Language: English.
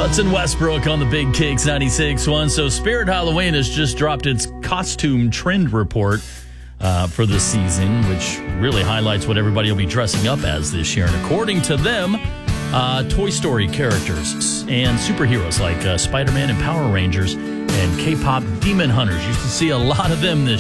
Hudson Westbrook on the Big Kicks 96.1. So Spirit Halloween has just dropped its costume trend report for the season, which really highlights what everybody will be dressing up as this year. And according to them, Toy Story characters and superheroes like Spider-Man and Power Rangers and K-pop Demon Hunters. You can see a lot of them this